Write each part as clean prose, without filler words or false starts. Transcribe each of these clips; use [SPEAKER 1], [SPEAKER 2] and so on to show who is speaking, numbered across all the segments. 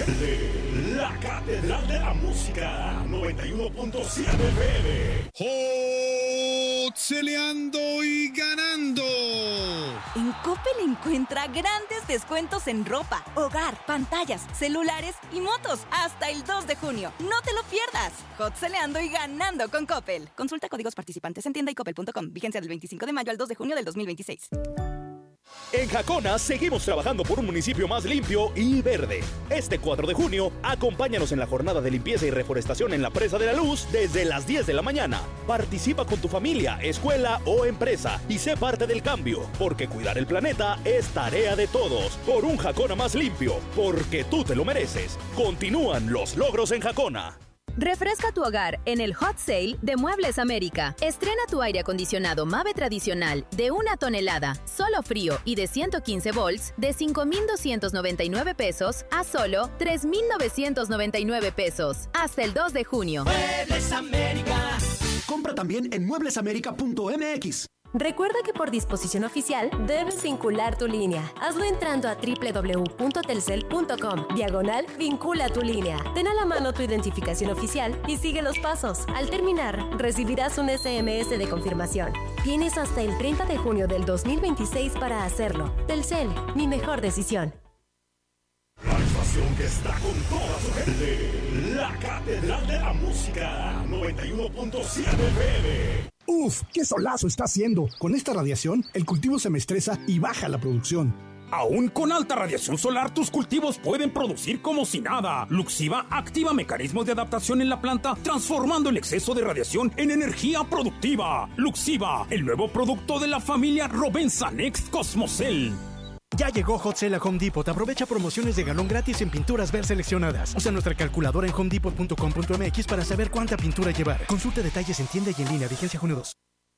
[SPEAKER 1] de la Catedral de la Música, 91.7 FM.
[SPEAKER 2] ¡Jotzeleando y ganando!
[SPEAKER 3] En Coppel encuentra grandes descuentos en ropa, hogar, pantallas, celulares y motos hasta el 2 de junio. ¡No te lo pierdas! Jotzeleando y ganando con Coppel. Consulta códigos participantes en tienda y coppel.com. Vigencia del 25 de mayo al 2 de junio del 2026.
[SPEAKER 1] En Jacona seguimos trabajando por un municipio más limpio y verde. Este 4 de junio, acompáñanos en la jornada de limpieza y reforestación en la Presa de la Luz desde las 10 de la mañana. Participa con tu familia, escuela o empresa y sé parte del cambio, porque cuidar el planeta es tarea de todos. Por un Jacona más limpio, porque tú te lo mereces. Continúan los logros en Jacona.
[SPEAKER 4] Refresca tu hogar en el Hot Sale de Muebles América. Estrena tu aire acondicionado Mave tradicional de 1 tonelada, solo frío y de 115 volts de 5,299 pesos a solo 3,999 pesos. Hasta el 2 de junio.
[SPEAKER 5] Muebles América. Compra también en mueblesamerica.mx.
[SPEAKER 6] Recuerda que por disposición oficial debes vincular tu línea. Hazlo entrando a www.telcel.com/vincula tu línea. Ten a la mano tu identificación oficial y sigue los pasos. Al terminar, recibirás un SMS de confirmación. Tienes hasta el 30 de junio del 2026 para hacerlo. Telcel, mi mejor decisión.
[SPEAKER 1] La estación que está con toda su gente, la Catedral de la Música, 91.7 FM.
[SPEAKER 7] ¡Uf! ¡Qué solazo está haciendo! Con esta radiación, el cultivo se me estresa y baja la producción.
[SPEAKER 8] Aún con alta radiación solar, tus cultivos pueden producir como si nada. Luxiva activa mecanismos de adaptación en la planta, transformando el exceso de radiación en energía productiva. Luxiva, el nuevo producto de la familia Rovensa Next Cosmocel.
[SPEAKER 9] Ya llegó Hot Sale a Home Depot. Aprovecha promociones de galón gratis en pinturas ver seleccionadas. Usa nuestra calculadora en homedepot.com.mx para saber cuánta pintura llevar. Consulta detalles en tienda y en línea. Vigencia junio 2.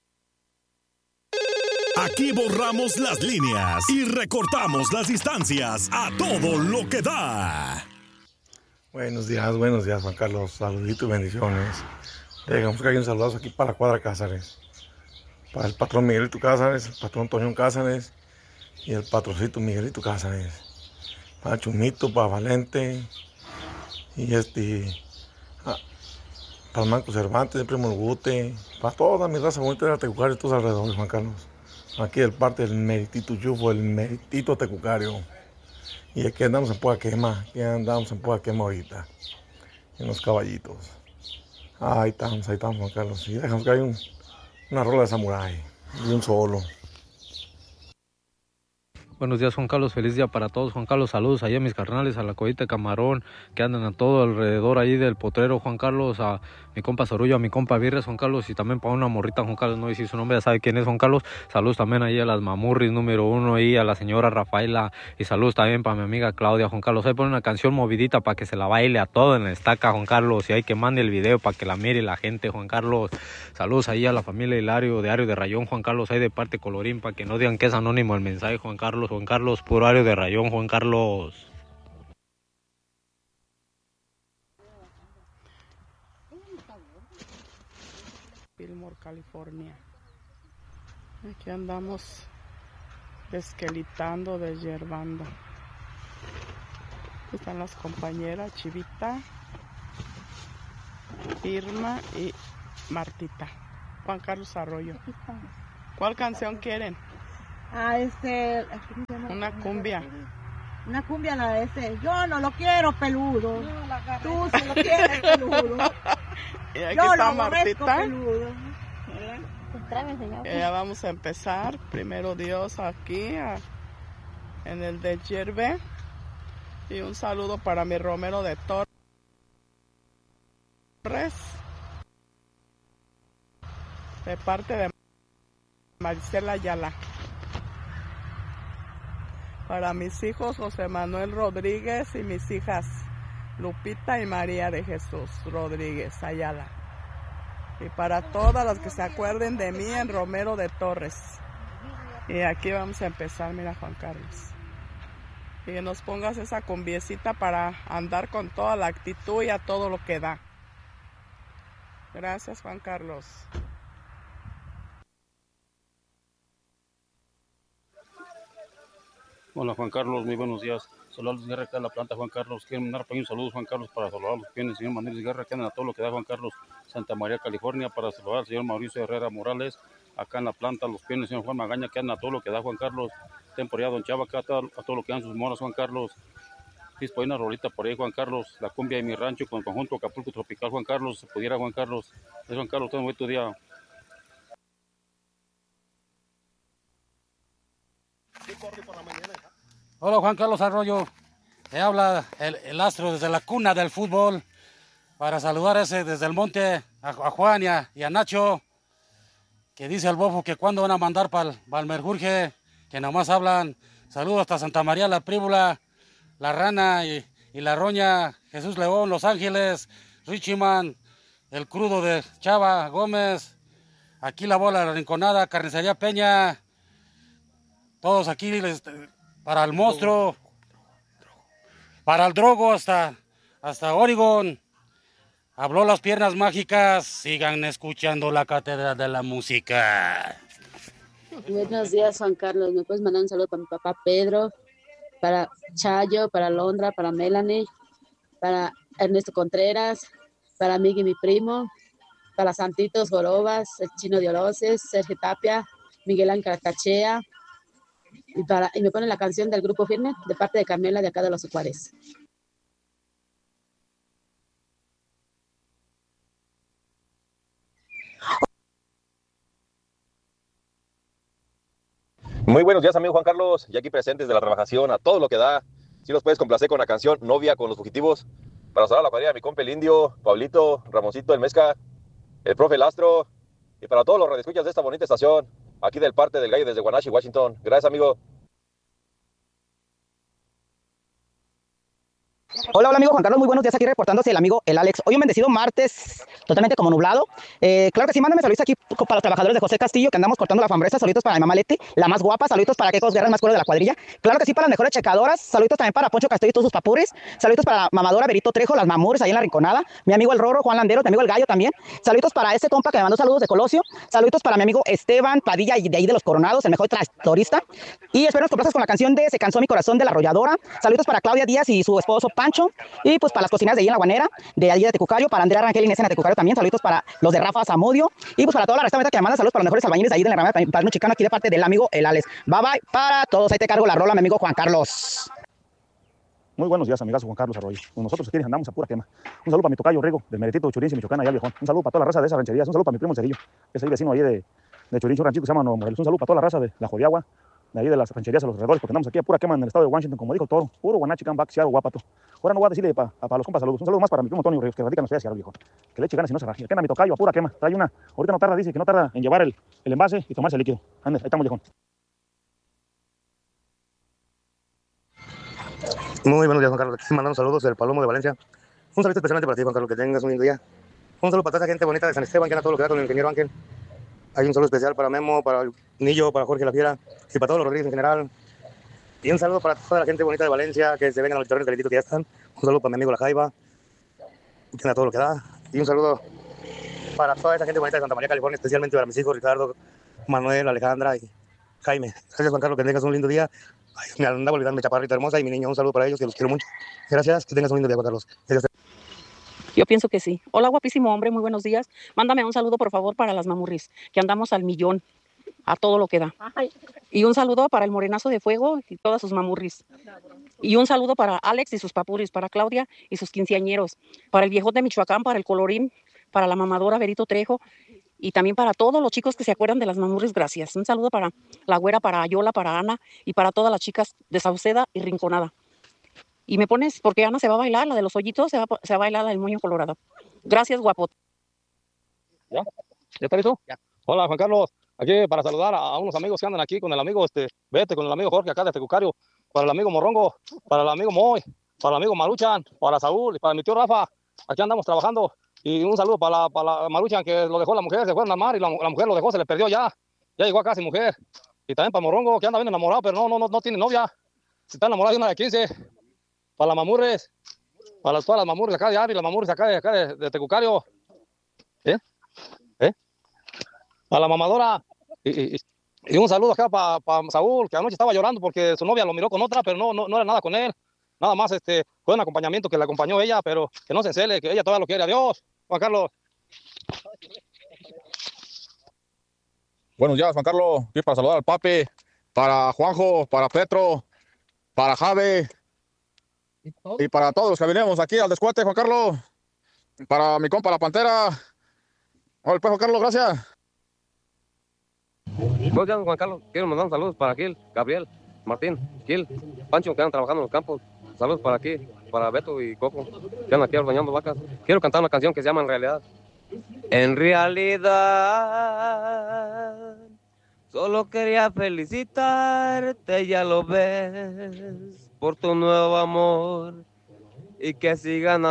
[SPEAKER 1] Aquí borramos las líneas y recortamos las distancias a todo lo que da.
[SPEAKER 10] Buenos días, Juan Carlos. Saluditos y bendiciones. Digamos que hay un saludazo aquí para la Cuadra Cázares. Para el patrón Miguelito Cázares, el patrón Toñón Cázares y el patrocito Miguelito Cázares. Para Chumito, para Valente y para el Marco Cervantes, el Primo Gute, para toda mi raza bonita de la Tecucario y todos alrededor, Juan Carlos. Aquí el parte del meritito Yufo, el meritito Tecucario. Y aquí andamos en Puga Quema, ahorita, en los caballitos. Ahí estamos, Juan Carlos. Y dejamos que hay una rola de samurái y un solo.
[SPEAKER 11] Buenos días, Juan Carlos, feliz día para todos. Juan Carlos, saludos ahí a mis carnales, a la Codita de Camarón, que andan a todo alrededor ahí del potrero, Juan Carlos, a mi compa Zorullo, a mi compa Virres, Juan Carlos, y también para una morrita, Juan Carlos, no dice su nombre, ya sabe quién es, Juan Carlos. Saludos también ahí a las Mamurris número 1, ahí a la señora Rafaela, y saludos también para mi amiga Claudia, Juan Carlos. Ahí pone una canción movidita para que se la baile a todo en la estaca, Juan Carlos, y hay que mande el video para que la mire la gente, Juan Carlos. Saludos ahí a la familia Hilario de Ario de Rayón, Juan Carlos, ahí de parte Colorín, para que no digan que es anónimo el mensaje, Juan Carlos, puro Ario de Rayón, Juan Carlos.
[SPEAKER 12] Fillmore, California. Aquí andamos desquelitando, desyerbando. Aquí están las compañeras Chivita, Irma y Martita. Juan Carlos Arroyo. ¿Cuál canción quieren? Una cumbia.
[SPEAKER 13] Una cumbia, yo no lo quiero peludo. Tú sí lo quieres peludo.
[SPEAKER 12] Y aquí está Martita. Ya vamos a empezar. Primero Dios aquí en el de Yerbe. Y un saludo para mi Romero de Torres. De parte de Marcela Ayala. Para mis hijos José Manuel Rodríguez y mis hijas Lupita y María de Jesús Rodríguez Ayala. Y para todas las que se acuerden de mí en Romero de Torres. Y aquí vamos a empezar, mira Juan Carlos. Y que nos pongas esa cumbiecita para andar con toda la actitud y a todo lo que da. Gracias, Juan Carlos.
[SPEAKER 14] Hola Juan Carlos, muy buenos días. Saludos Guerra acá en la planta, Juan Carlos. Quiero mandar un saludo, Juan Carlos, para saludar a los piones, señor Manuel Guerra, que andan a todo lo que da Juan Carlos, Santa María, California, para saludar al señor Mauricio Herrera Morales, acá en la planta, los piones, señor Juan Magaña, que andan a todo lo que da Juan Carlos, temporada Don Chava, acá a todo lo que dan sus moras, Juan Carlos. Por ahí una rolita por ahí, Juan Carlos, la cumbia de mi rancho con conjunto Acapulco Tropical, Juan Carlos, si pudiera, Juan Carlos. Es Juan Carlos, todo un buen día.
[SPEAKER 15] Hola Juan Carlos Arroyo, te habla el astro desde la cuna del fútbol para saludar desde el monte a Juan y a Nacho, que dice el bofo que cuando van a mandar para el Merjurje, que nomás hablan. Saludos hasta Santa María la Príbula, La Rana y La Roña, Jesús León, Los Ángeles, Richiman, el Crudo de Chava Gómez, aquí la Bola, La Rinconada, Carnicería Peña, todos aquí para el Monstruo, para el Drogo hasta Oregon. Habló Las Piernas Mágicas, sigan escuchando la Cátedra de la Música.
[SPEAKER 16] Buenos días, Juan Carlos. ¿Me puedes mandar un saludo para mi papá Pedro, para Chayo, para Londra, para Melanie, para Ernesto Contreras, para Miguel, mi primo, para Santitos Gorobas, el Chino de Oroces, Sergio Tapia, Miguel Ángel Carcachea, y me ponen la canción del Grupo Firme de parte de Carmela de acá de Los Juárez.
[SPEAKER 17] Muy buenos días, amigo Juan Carlos, y aquí presentes de la trabajación a todo lo que da. Si los puedes complacer con la canción Novia con los Fugitivos, para saludar a la cuadrilla de mi compa el Indio, Pablito, Ramoncito, el Mezca, el profe el Astro, y para todos los radioescuchas de esta bonita estación, aquí del parte del Gallo desde Wenatchee, Washington. Gracias, amigo.
[SPEAKER 18] Hola amigo Juan Carlos, muy buenos días, aquí reportándose el amigo el Alex. Hoy un bendecido martes, totalmente como nublado. Claro que sí, mándame saludos aquí para los trabajadores de José Castillo, que andamos cortando la fambresa. Saluditos para mi mamá Leti, la más guapa. Saluditos para Kekos Guerra, el más cuero de la cuadrilla. Claro que sí, para las mejores checadoras. Saluditos también para Poncho Castillo y todos sus papures. Saluditos para la mamadora Berito Trejo, las mamures ahí en la Rinconada. Mi amigo el Roro, Juan Landero, mi amigo el Gallo también. Saluditos para este compa que me mandó saludos de Colosio. Saluditos para mi amigo Esteban Padilla, de ahí de los Coronados, el mejor tractorista. Y espero nos complaces con la canción de Se cansó mi corazón de La Arrolladora. Saluditos para Claudia Díaz y su esposo Pancho. Y pues para las cocineras de ahí en La Guanera, de allí de Tecucario, para Andrea Rangel y Inés en Tecucario también. Saluditos para los de Rafa Zamudio. Y pues para toda la resta que me manda saludos para los mejores albañiles de ahí de la Ramada, para un chicano aquí de parte del amigo el Alex. Bye bye para todos. Ahí te cargo la rola, mi amigo Juan Carlos.
[SPEAKER 19] Muy buenos días, amigazo Juan Carlos Arroyo. Nosotros aquí andamos a pura quema. Un saludo para mi tocayo Rego, del Meretito de Churince, Michoacán, allá viejón. Un saludo para toda la raza de esas rancherías. Un saludo para mi primo el Cerillo, que es ahí vecino ahí de Churinche, un ranchito que se llama Nuevo Morelos. Un saludo para toda la raza de la Jodiagua, de ahí de las rancherías a los alrededores, porque andamos aquí a pura quema en el estado de Washington, como dijo Toro. Puro Wenatchee, Back, Seattle, Guapato. Ahora no voy a decirle para los compas saludos. Un saludo más para mi primo Antonio Ríos, que radica en la ciudad de Seattle, viejo. Que le eche ganas y no se raje. Aquí anda mi tocayo a pura quema. Trae una, ahorita no tarda, dice que no tarda en llevar el envase y tomarse el líquido. Ande, ahí estamos, viejón.
[SPEAKER 20] Muy buenos días, Juan Carlos. Aquí mandando saludos del Palomo de Valencia. Un saludo especialmente para ti, Juan Carlos, que tengas un lindo día. Un saludo para toda esa gente bonita de San Esteban, que anda todo lo que da con el ingeniero Ángel. Hay un saludo especial para Memo, para el Nillo, para Jorge La Fiera y para todos los Rodríguez en general. Y un saludo para toda la gente bonita de Valencia, que se vengan al auditorio calentito que ya están. Un saludo para mi amigo La Jaiba, que anda todo lo que da. Y un saludo para toda esa gente bonita de Santa María, California, especialmente para mis hijos Ricardo, Manuel, Alejandra y Jaime. Gracias, Juan Carlos, que tengas un lindo día. Ay, me andaba olvidando mi chaparrita hermosa y mi niño. Un saludo para ellos, que los quiero mucho. Gracias, que tengas un lindo día, Juan Carlos. Gracias.
[SPEAKER 21] Yo pienso que sí. Hola, guapísimo hombre, muy buenos días. Mándame un saludo, por favor, para las mamurris, que andamos al millón, a todo lo que da. Y un saludo para el Morenazo de Fuego y todas sus mamurris. Y un saludo para Alex y sus papuris, para Claudia y sus quinceañeros, para el viejón de Michoacán, para el Colorín, para la mamadora Berito Trejo, y también para todos los chicos que se acuerdan de las mamurris, gracias. Un saludo para la güera, para Ayola, para Ana, y para todas las chicas de Sauceda y Rinconada. Y me pones, porque Ana se va a bailar, la de los hoyitos, se va a bailar la del moño colorado. Gracias, guapo.
[SPEAKER 22] ¿Ya? ¿Ya está listo? Ya. Hola, Juan Carlos. Aquí para saludar a unos amigos que andan aquí con el amigo Vete, con el amigo Jorge acá de Tecucario, para el amigo Morrongo, para el amigo Moy, para el amigo Maruchan, para Saúl y para mi tío Rafa. Aquí andamos trabajando. Y un saludo para la Maruchan, que lo dejó la mujer, se fueron al mar y la mujer lo dejó, se le perdió ya. Ya llegó a casa sin mujer. Y también para Morrongo, que anda bien enamorado, pero no tiene novia. Se está enamorado de una de 15. Para las mamurres, para todas las mamurres acá de Ari, las mamurres acá de Tecucario. A la mamadora. Y Y un saludo acá para Saúl, que anoche estaba llorando porque su novia lo miró con otra, pero no era nada con él. Nada más fue un acompañamiento que le acompañó ella, pero que no se encele, que ella todavía lo quiere. Adiós, Juan Carlos.
[SPEAKER 2] Buenos días, Juan Carlos. Aquí para saludar al papi, para Juanjo, para Petro, para Jave y para todos los que venimos aquí al descuate, Juan Carlos. Para mi compa La Pantera. Hola, pues, Juan Carlos, gracias.
[SPEAKER 3] Buenos días, Juan Carlos. Quiero mandar saludos para Gil, Gabriel, Martín, Gil, Pancho, que andan trabajando en los campos. Saludos para aquí, para Beto y Coco, que andan aquí ordeñando vacas. Quiero cantar una canción que se llama En Realidad. En realidad, solo quería felicitarte, ya lo ves, por tu nuevo amor y que sigan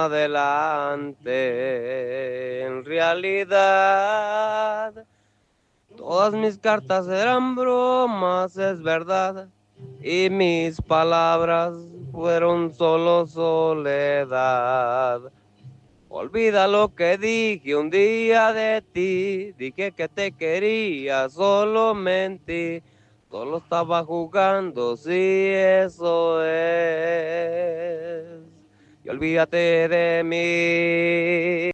[SPEAKER 3] adelante. En realidad, todas mis cartas eran bromas, es verdad, y mis palabras fueron solo soledad. Olvida lo que dije un día de ti, dije que te quería, solo mentí, solo estaba jugando, sí, eso es, y olvídate de mí.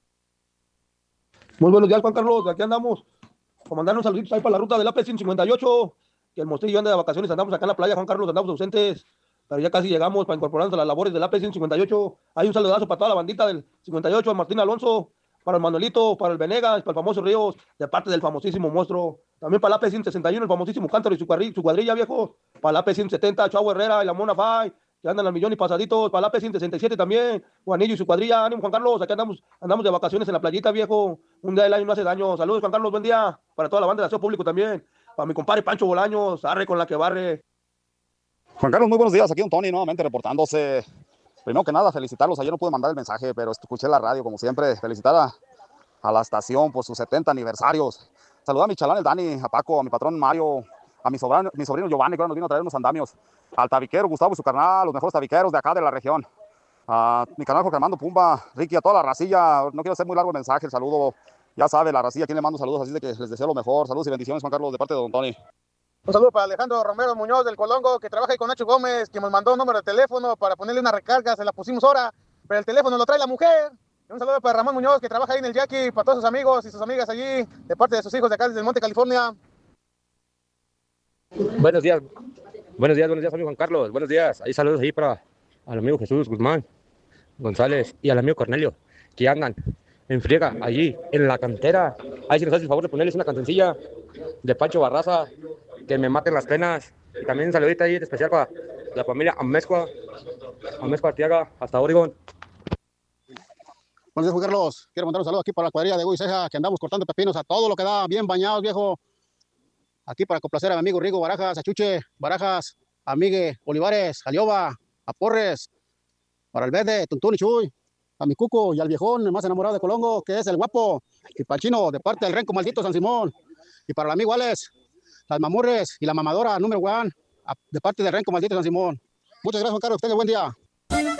[SPEAKER 23] Muy buenos días, Juan Carlos, aquí andamos, para mandarnos saluditos ahí para la ruta del AP 158, que el Mostrillo anda de vacaciones, andamos acá en la playa, Juan Carlos, andamos ausentes, pero ya casi llegamos para incorporarnos a las labores del AP 158. Hay un saludazo para toda la bandita del 58, a Martín Alonso, para el Manuelito, para el Venegas, para el famoso Ríos, de parte del famosísimo Monstruo. También para el AP 161, el famosísimo Cántaro y su cuadrilla, viejo. Para el AP 170, Chavo Herrera y la Mona Fay, que andan al millón y pasaditos. Para el AP 167 también, Juanillo y su cuadrilla. Ánimo, Juan Carlos, aquí andamos de vacaciones en la playita, viejo. Un día del año no hace daño. Saludos, Juan Carlos, buen día. Para toda la banda de aseo público también. Para mi compadre Pancho Bolaños, arre con la que barre.
[SPEAKER 19] Juan Carlos, muy buenos días. Aquí don Tony nuevamente reportándose. Primero que nada, felicitarlos. Ayer no pude mandar el mensaje, pero escuché la radio, como siempre. Felicitar a la estación por sus 70 aniversarios. Saludar a mi chalán, el Dani, a Paco, a mi patrón Mario, a mi sobrino Giovanni, que ahora nos vino a traer unos andamios. Al tabiquero Gustavo y su carnal, los mejores tabiqueros de acá de la región. A mi canal Jorge Armando Pumba, Ricky, a toda la racilla. No quiero hacer muy largo el mensaje, el saludo. Ya sabe, la racilla, a quien le mando saludos, así de que les deseo lo mejor. Saludos y bendiciones, Juan Carlos, de parte de don Tony.
[SPEAKER 24] Un saludo para Alejandro Romero Muñoz del Colongo, que trabaja ahí con Nacho Gómez, que nos mandó un número de teléfono para ponerle una recarga, se la pusimos ahora, pero el teléfono lo trae la mujer. Un saludo para Ramón Muñoz, que trabaja ahí en el Jackie, para todos sus amigos y sus amigas allí, de parte de sus hijos de acá desde el Monte, California.
[SPEAKER 3] Buenos días, amigo Juan Carlos, buenos días. Ahí saludos ahí para al amigo Jesús Guzmán González y al amigo Cornelio, que andan en friega allí en la cantera. Ahí si nos hace el favor de ponerles una cancioncilla de Pancho Barraza, que me maten las penas. Y también un saludito ahí especial para la familia Amezcua Arteaga, hasta Oregon.
[SPEAKER 25] Buenos días, Juan Carlos. Quiero mandar un saludo aquí para la cuadrilla de Hugo y Ceja, que andamos cortando pepinos a todo lo que da, bien bañados, viejo. Aquí para complacer a mi amigo Rigo Barajas, a Chuche Barajas, a Migue Olivares, a Lioba, a Porres, para el Verde, Tuntún y Chuy, a mi Cuco y al viejón, el más enamorado de Colongo, que es el guapo, y para el Chino, de parte del Renco Maldito San Simón, y para el amigo Alex, las mamurres y la mamadora número 1, de parte del Renco Maldito San Simón. Muchas gracias, Juan Carlos, que tenga buen día.